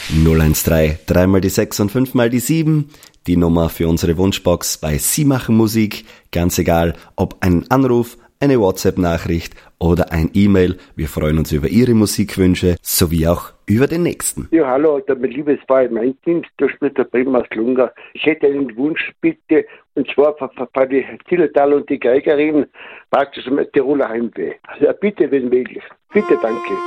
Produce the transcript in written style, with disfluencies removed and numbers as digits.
013 3 mal die 6 und 5 mal die 7. Die Nummer für unsere Wunschbox bei Sie machen Musik. Ganz egal, ob ein Anruf, eine WhatsApp-Nachricht oder ein E-Mail. Wir freuen uns über Ihre Musikwünsche sowie auch über den nächsten. Ja, hallo, mein liebes Paar im Eindienst, da spielt der Bremer aus Lunga. Ich hätte einen Wunsch bitte, und zwar von die Zillertal und die Geigerin, praktisch am Tiroler Heimweh. Also bitte, wenn möglich. Bitte, danke.